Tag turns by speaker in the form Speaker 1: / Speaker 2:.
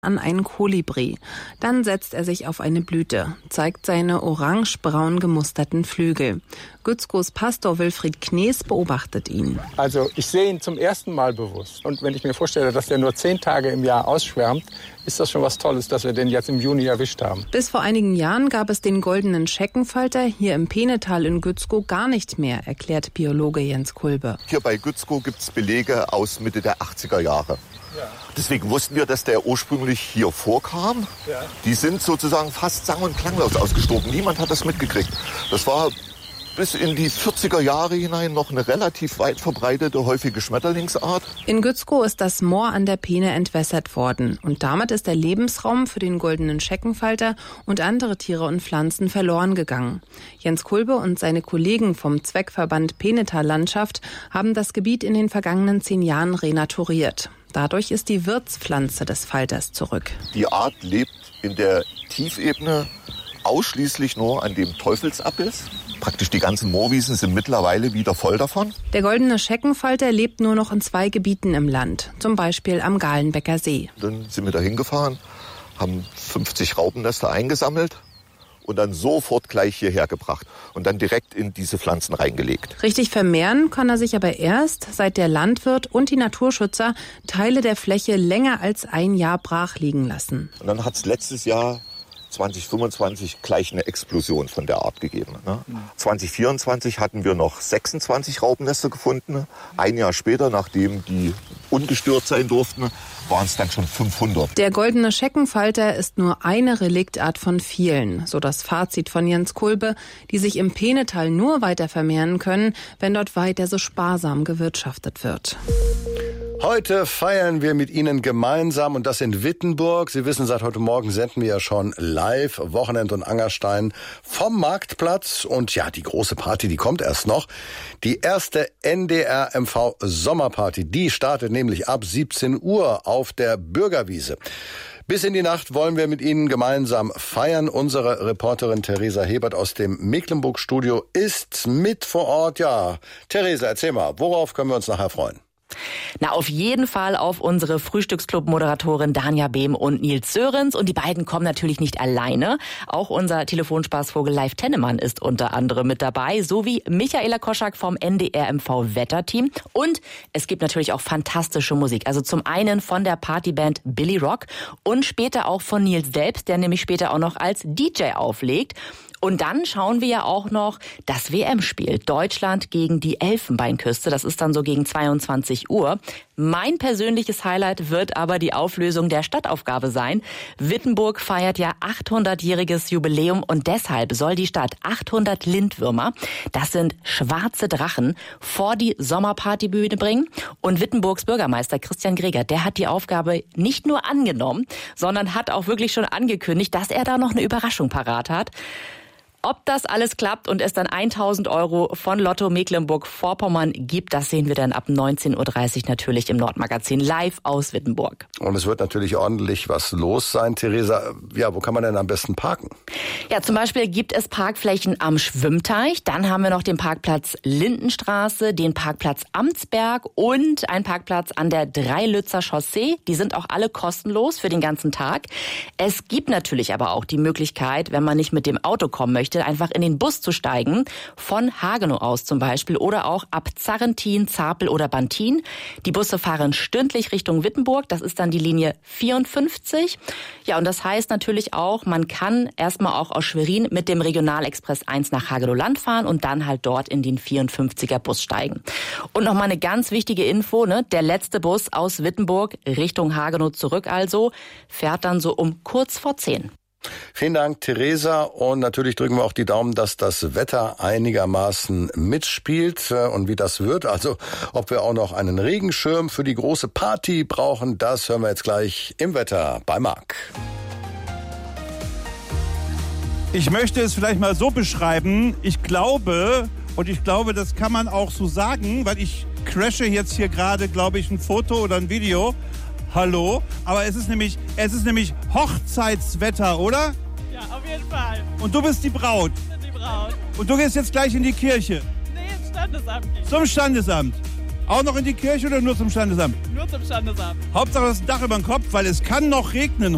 Speaker 1: an einen Kolibri. Dann setzt er sich auf eine Blüte, zeigt seine orange-braun gemusterten Flügel. Gützkows Pastor Wilfried Knees beobachtet ihn.
Speaker 2: Also ich sehe ihn zum ersten Mal bewusst. Und wenn ich mir vorstelle, dass der nur 10 Tage im Jahr ausschwärmt, ist das schon was Tolles, dass wir den jetzt im Juni erwischt haben.
Speaker 1: Bis vor einigen Jahren gab es den goldenen Scheckenfalter hier im Peenetal in Gützkow gar nicht mehr, erklärt Biologe Jens Kulbe.
Speaker 3: Hier bei Gützkow gibt es Belege aus Mitte der 80er Jahre. Ja. Deswegen wussten wir, dass der ursprünglich hier vorkam. Ja. Die sind sozusagen fast sang- und klanglos ausgestorben. Niemand hat das mitgekriegt. Das war bis in die 40er Jahre hinein noch eine relativ weit verbreitete, häufige Schmetterlingsart.
Speaker 1: In Gützkow ist das Moor an der Peene entwässert worden. Und damit ist der Lebensraum für den goldenen Scheckenfalter und andere Tiere und Pflanzen verloren gegangen. Jens Kulbe und seine Kollegen vom Zweckverband Peenetal Landschaft haben das Gebiet in den vergangenen 10 Jahren renaturiert. Dadurch ist die Wirtspflanze des Falters zurück.
Speaker 3: Die Art lebt in der Tiefebene ausschließlich nur an dem Teufelsabiss. Praktisch die ganzen Moorwiesen sind mittlerweile wieder voll davon.
Speaker 1: Der goldene Scheckenfalter lebt nur noch in 2 Gebieten im Land, zum Beispiel am Galenbecker See.
Speaker 3: Dann sind wir da hingefahren, haben 50 Raubennester eingesammelt und dann sofort gleich hierher gebracht und dann direkt in diese Pflanzen reingelegt.
Speaker 1: Richtig vermehren kann er sich aber erst, seit der Landwirt und die Naturschützer Teile der Fläche länger als 1 Jahr brach liegen lassen.
Speaker 3: Und dann hat es letztes Jahr 2025 gleich eine Explosion von der Art gegeben. 2024 hatten wir noch 26 Raubennester gefunden. 1 Jahr später, nachdem die ungestört sein durften, waren es dann schon 500.
Speaker 1: Der goldene Scheckenfalter ist nur eine Reliktart von vielen, so das Fazit von Jens Kulbe, die sich im Peenetal nur weiter vermehren können, wenn dort weiter so sparsam gewirtschaftet wird.
Speaker 4: Heute feiern wir mit Ihnen gemeinsam und das in Wittenburg. Sie wissen, seit heute Morgen senden wir ja schon live Wochenend und Angerstein vom Marktplatz. Und ja, die große Party, die kommt erst noch. Die erste NDR-MV Sommerparty, die startet nämlich ab 17 Uhr auf der Bürgerwiese. Bis in die Nacht wollen wir mit Ihnen gemeinsam feiern. Unsere Reporterin Theresa Hebert aus dem Mecklenburg-Studio ist mit vor Ort. Ja, Theresa, erzähl mal, worauf können wir uns nachher freuen?
Speaker 5: Na, auf jeden Fall auf unsere Frühstücksclub-Moderatorin Danja Behm und Nils Sörensen. Und die beiden kommen natürlich nicht alleine. Auch unser Telefonspaßvogel Leif Tennemann ist unter anderem mit dabei, sowie Michaela Koschak vom NDR-MV-Wetterteam. Und es gibt natürlich auch fantastische Musik. Also zum einen von der Partyband Billy Rock und später auch von Nils selbst, der nämlich später auch noch als DJ auflegt. Und dann schauen wir ja auch noch das WM-Spiel. Deutschland gegen die Elfenbeinküste. Das ist dann so gegen 22 Uhr. Mein persönliches Highlight wird aber die Auflösung der Stadtaufgabe sein. Wittenburg feiert ja 800-jähriges Jubiläum und deshalb soll die Stadt 800 Lindwürmer, das sind schwarze Drachen, vor die Sommerpartybühne bringen. Und Wittenburgs Bürgermeister Christian Greger, der hat die Aufgabe nicht nur angenommen, sondern hat auch wirklich schon angekündigt, dass er da noch eine Überraschung parat hat. Ob das alles klappt und es dann 1.000 € von Lotto Mecklenburg-Vorpommern gibt, das sehen wir dann ab 19.30 Uhr natürlich im Nordmagazin live aus Wittenburg.
Speaker 4: Und es wird natürlich ordentlich was los sein. Theresa, ja, wo kann man denn am besten parken?
Speaker 5: Ja, zum Beispiel gibt es Parkflächen am Schwimmteich. Dann haben wir noch den Parkplatz Lindenstraße, den Parkplatz Amtsberg und einen Parkplatz an der Dreilützer Chaussee. Die sind auch alle kostenlos für den ganzen Tag. Es gibt natürlich aber auch die Möglichkeit, wenn man nicht mit dem Auto kommen möchte, einfach in den Bus zu steigen, von Hagenow aus zum Beispiel oder auch ab Zarrentin, Zapel oder Bantin. Die Busse fahren stündlich Richtung Wittenburg, das ist dann die Linie 54. Ja, und das heißt natürlich auch, man kann erstmal auch aus Schwerin mit dem Regionalexpress 1 nach Hagenow-Land fahren und dann halt dort in den 54er Bus steigen. Und nochmal eine ganz wichtige Info, ne? Der letzte Bus aus Wittenburg Richtung Hagenow zurück also, fährt dann so um kurz vor 10.
Speaker 4: Vielen Dank, Theresa. Und natürlich drücken wir auch die Daumen, dass das Wetter einigermaßen mitspielt. Und wie das wird, also ob wir auch noch einen Regenschirm für die große Party brauchen, das hören wir jetzt gleich im Wetter bei Marc.
Speaker 6: Ich möchte es vielleicht mal so beschreiben. Ich glaube, das kann man auch so sagen, weil ich crashe jetzt hier gerade, glaube ich, ein Foto oder ein Video. Hallo, aber es ist nämlich Hochzeitswetter, oder?
Speaker 7: Ja, auf jeden Fall.
Speaker 6: Und du bist die Braut?
Speaker 7: Ich bin die Braut.
Speaker 6: Und du gehst jetzt gleich in die Kirche?
Speaker 7: Nee, ins Standesamt.
Speaker 6: Zum Standesamt? Auch noch in die Kirche oder nur zum Standesamt?
Speaker 7: Nur zum Standesamt.
Speaker 6: Hauptsache das Dach über dem Kopf, weil es kann noch regnen.